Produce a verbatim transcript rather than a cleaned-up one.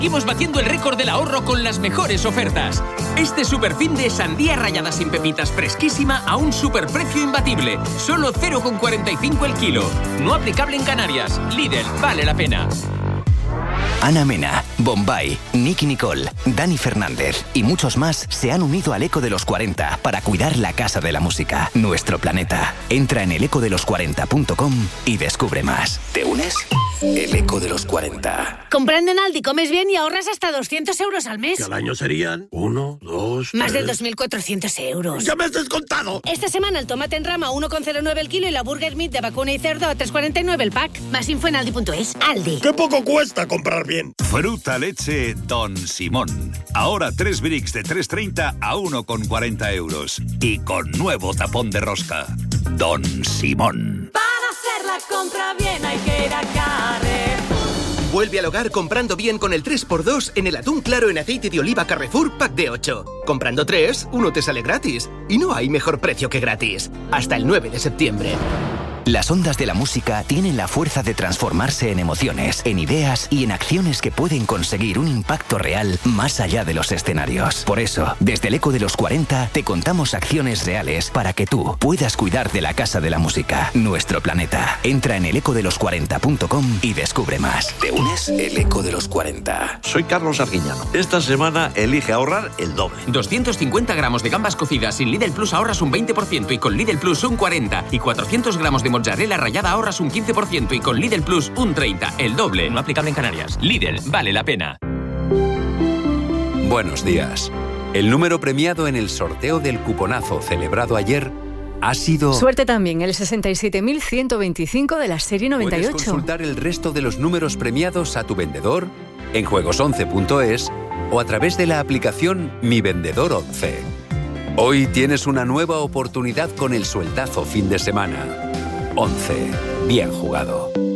Seguimos batiendo el récord del ahorro con las mejores ofertas. Este superfin de sandía rallada sin pepitas fresquísima a un superprecio imbatible. Solo cero coma cuarenta y cinco el kilo. No aplicable en Canarias. Lidl, vale la pena. Ana Mena, Bombay, Nicky Nicole, Dani Fernández y muchos más se han unido al Eco de los cuarenta para cuidar la casa de la música, nuestro planeta. Entra en el eco de los cuarenta punto com y descubre más. ¿Te unes? El Eco de los cuarenta. Comprando en Aldi comes bien y ahorras hasta doscientos euros al mes. Que al año serían uno, dos, Más tres... de dos mil cuatrocientos euros. ¡Ya me has descontado! Esta semana el tomate en rama uno coma cero nueve el kilo y la burger meat de vacuna y cerdo a tres coma cuarenta y nueve el pack. Más info en aldi punto es. Aldi. ¡Qué poco cuesta comprar bien! Fruta leche Don Simón. Ahora tres bricks de tres treinta a uno coma cuarenta euros. Y con nuevo tapón de rosca. Don Simón. Para hacer la compra bien hay que ir a Carrefour. Vuelve al hogar comprando bien con el tres por dos en el atún claro en aceite de oliva Carrefour Pack de ocho. Comprando tres, uno te sale gratis. Y no hay mejor precio que gratis. Hasta el nueve de septiembre. Las ondas de la música tienen la fuerza de transformarse en emociones, en ideas y en acciones que pueden conseguir un impacto real más allá de los escenarios. Por eso, desde el Eco de los cuarenta te contamos acciones reales para que tú puedas cuidar de la casa de la música, nuestro planeta. Entra en el eco de los cuarenta punto com y descubre más. ¿Te unes? El Eco de los cuarenta. Soy Carlos Arguiñano. Esta semana elige ahorrar el doble. doscientos cincuenta gramos de gambas cocidas sin Lidl Plus ahorras un veinte por ciento y con Lidl Plus un cuarenta por ciento. Y cuatrocientos gramos de mozzarella rallada ahorras un quince por ciento y con Lidl Plus un treinta por ciento. El doble. No aplicable en Canarias. Lidl, vale la pena. Buenos días. El número premiado en el sorteo del cuponazo celebrado ayer ha sido... Suerte también, el sesenta y siete mil ciento veinticinco de la serie noventa y ocho. Puedes consultar el resto de los números premiados a tu vendedor en juegos once punto es o a través de la aplicación Mi Vendedor once. Hoy tienes una nueva oportunidad con el sueldazo fin de semana. once. Bien jugado.